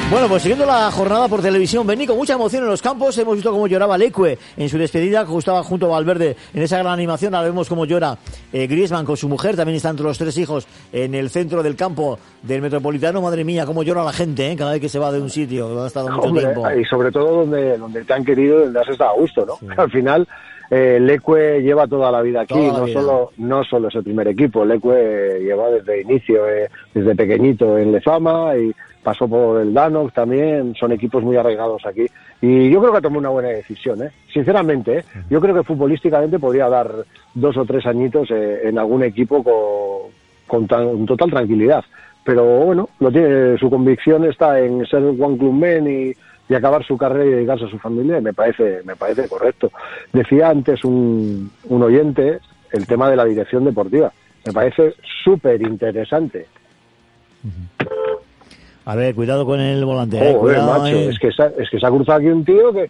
Bueno, pues siguiendo la jornada por televisión, Beni, con mucha emoción en los campos. Hemos visto cómo lloraba Leque en su despedida, que estaba junto a Valverde en esa gran animación. Ahora vemos cómo llora Griezmann con su mujer. También están los tres hijos en el centro del campo del Metropolitano. Madre mía, cómo llora la gente, cada vez que se va de un sitio. Ha estado mucho tiempo. Y sobre todo donde te han querido, donde has estado a gusto, ¿no? Sí. Al final, Leque lleva toda la vida aquí, no solo es el primer equipo. Leque lleva desde inicio, desde pequeñito en Lezama, y pasó por el Danok también. Son equipos muy arraigados aquí, y yo creo que tomó una buena decisión, sinceramente. Yo creo que futbolísticamente podría dar 2 o 3 añitos en algún equipo con total tranquilidad, pero bueno, su convicción está en ser One Club Men y acabar su carrera y dedicarse a su familia, y me parece correcto. Decía antes un oyente el tema de la dirección deportiva, me parece súper interesante. A ver, cuidado con el volante. Cuidado, macho, es que se ha cruzado aquí un tío que...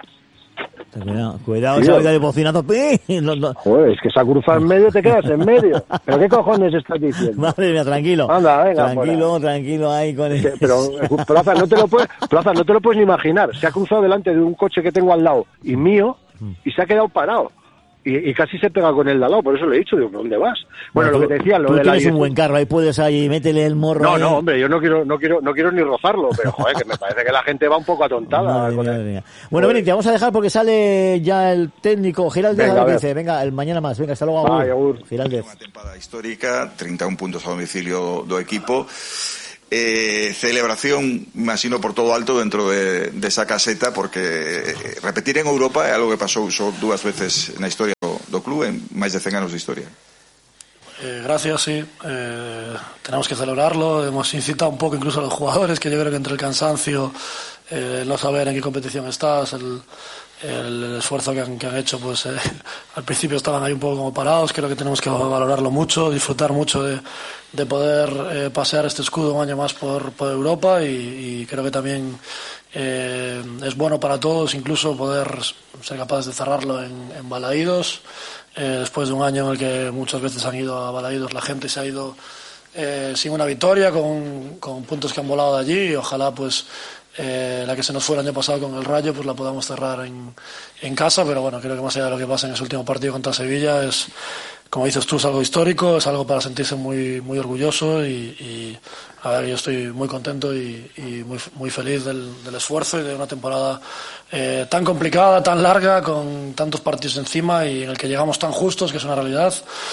Cuidado, se ha oído bocinazo. Joder, es que se ha cruzado en medio, te quedas en medio. ¿Pero qué cojones estás diciendo? Madre mía, tranquilo. Anda, venga, tranquilo ahí con el... Pero, Plaza, no te lo puedes ni imaginar. Se ha cruzado delante de un coche que tengo al lado y mío, y se ha quedado parado. Y casi se pega con el de al lado, por eso le he dicho, digo, ¿dónde vas? Bueno, lo que te decía, lo de la... Tú tienes un buen carro, ahí puedes métele el morro. No, hombre, yo no quiero ni rozarlo, pero joder, que me parece que la gente va un poco atontada. Bueno, Beni, te vamos a dejar porque sale ya el técnico Giraldez, a dice, venga, el mañana más, venga, hasta luego, agur. Giraldez. Unha tempada histórica, 31 puntos a domicilio do equipo. Celebración, imagino, por todo alto dentro de esa caseta, porque repetir en Europa é algo que pasou só 2 veces na historia do club en máis de 100 anos de historia. Gracias, sí. Tenemos que celebrarlo. Hemos incitado un poco incluso a los jugadores, que yo creo que entre el cansancio, no saber en qué competición estás, el esfuerzo que han hecho, pues al principio estaban ahí un poco como parados. Creo que tenemos que valorarlo mucho, disfrutar mucho de poder pasear este escudo un año más por Europa, y creo que también es bueno para todos incluso poder ser capaces de cerrarlo en Balaídos, después de un año en el que muchas veces han ido a Balaídos, la gente se ha ido sin una victoria, con puntos que han volado de allí, y ojalá pues la que se nos fue el año pasado con el Rayo pues la podamos cerrar en casa. Pero bueno, creo que más allá de lo que pasa en ese último partido contra Sevilla, es, como dices tú, es algo histórico, es algo para sentirse muy, muy orgulloso, y a ver, yo estoy muy contento y muy feliz del esfuerzo y de una temporada tan complicada, tan larga, con tantos partidos encima, y en el que llegamos tan justos, que es una realidad,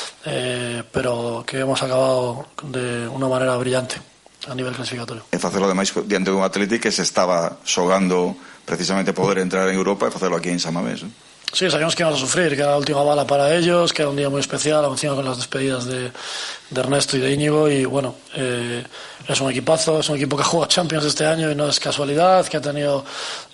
pero que hemos acabado de una manera brillante a nivel clasificatorio. E facelo ademais diante dun Atlético que se estaba xogando precisamente poder entrar en Europa, e facelo aquí en San Mamés, ¿no? Sí, sabíamos que íbamos a sufrir, que era la última bala para ellos, que era un día muy especial, encima con las despedidas de Ernesto y de Íñigo, y bueno, es un equipazo, es un equipo que ha jugado Champions este año y no es casualidad, que ha tenido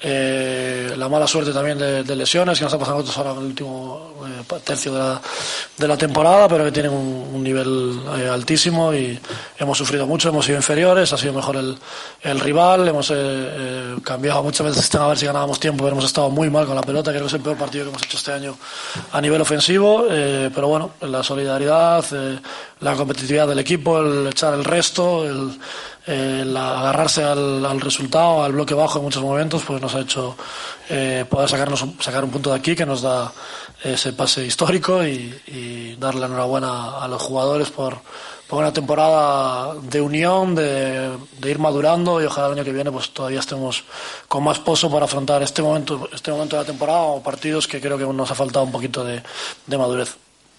la mala suerte también de lesiones, que nos ha pasado a nosotros ahora en el último tercio de la temporada, pero que tienen un nivel altísimo, y hemos sufrido mucho, hemos sido inferiores, ha sido mejor el rival, hemos cambiado muchas veces a ver si ganábamos tiempo, pero hemos estado muy mal con la pelota. Creo que es el peor partido que hemos hecho este año a nivel ofensivo, pero bueno, la solidaridad, la competitividad del equipo, el echar el resto, el agarrarse al resultado, al bloque bajo en muchos momentos, pues nos ha hecho poder sacar un punto de aquí que nos da ese pase histórico, y darle la enhorabuena a los jugadores por una temporada de unión, de ir madurando, y ojalá el año que viene pues todavía estemos con más pozo para afrontar este momento de la temporada, o partidos que creo que nos ha faltado un poquito de madurez.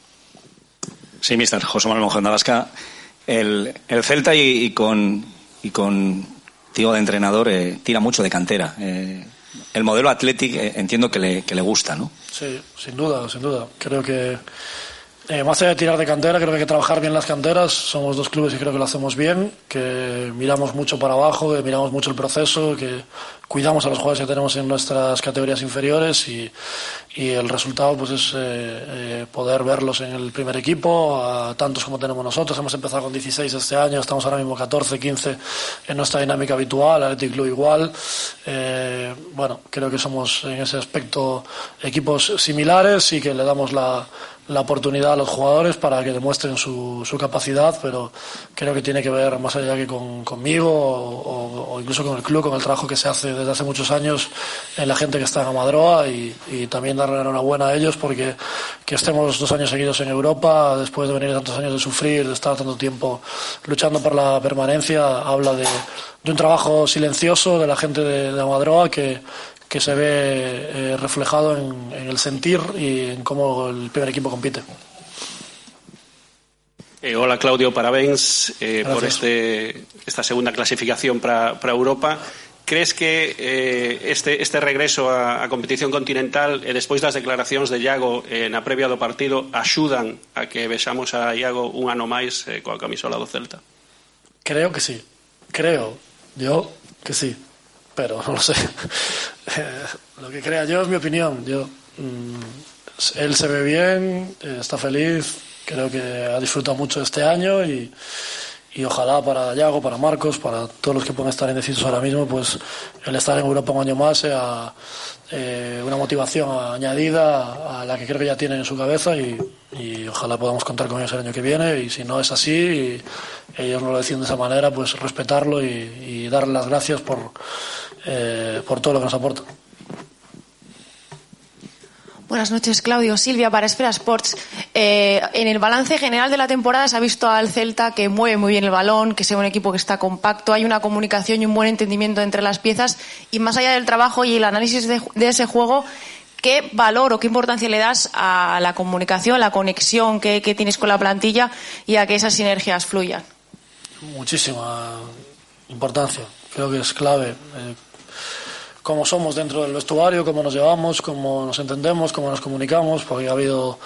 Sí, mister José Manuel Monjón de Abasca. El Celta y con tío de entrenador tira mucho de cantera. El modelo Athletic entiendo que le gusta, ¿no? Sí, sin duda. Creo que más allá de tirar de cantera, creo que hay que trabajar bien las canteras. Somos dos clubes y creo que lo hacemos bien, que miramos mucho para abajo, que miramos mucho el proceso, que cuidamos a los jugadores que tenemos en nuestras categorías inferiores, y el resultado pues es poder verlos en el primer equipo, a tantos como tenemos nosotros. Hemos empezado con 16 este año, estamos ahora mismo 14, 15 en nuestra dinámica habitual, Athletic Club igual. Bueno, creo que somos en ese aspecto equipos similares, y que le damos la la oportunidad a los jugadores para que demuestren su capacidad, pero creo que tiene que ver más allá que conmigo o incluso con el club, con el trabajo que se hace desde hace muchos años en la gente que está en Amadroa y también darle enhorabuena a ellos porque que estemos 2 años seguidos en Europa, después de venir tantos años de sufrir, de estar tanto tiempo luchando por la permanencia, habla de un trabajo silencioso de la gente de Amadroa que se ve reflejado en el sentir y en cómo el primer equipo compite. Hola Claudio, parabéns por esta segunda clasificación para Europa. Crees que este regreso a competición continental e despois das declaracións de Iago na previa do partido axudan a que vexamos a Iago un ano máis coa camisola do Celta? Creo que sí, yo que sí, pero no lo sé. Lo que crea yo es mi opinión. Él se ve bien, está feliz, creo que ha disfrutado mucho este año y ojalá para Iago, para Marcos, para todos los que pueden estar indecisos ahora mismo, pues el estar en Europa un año más sea una motivación añadida a la que creo que ya tienen en su cabeza y ojalá podamos contar con ellos el año que viene y si no es así y ellos no lo deciden de esa manera, pues respetarlo y darle las gracias por todo lo que nos aporta. Buenas noches, Claudio. Silvia, para Esfera Sports. En el balance general de la temporada se ha visto al Celta que mueve muy bien el balón, que sea un equipo que está compacto, hay una comunicación y un buen entendimiento entre las piezas y más allá del trabajo y el análisis de ese juego, ¿qué valor o qué importancia le das a la comunicación, la conexión que tienes con la plantilla y a que esas sinergias fluyan? Muchísima importancia. Creo que es clave. Cómo somos dentro del vestuario, cómo nos llevamos, cómo nos entendemos, cómo nos comunicamos, porque ha habido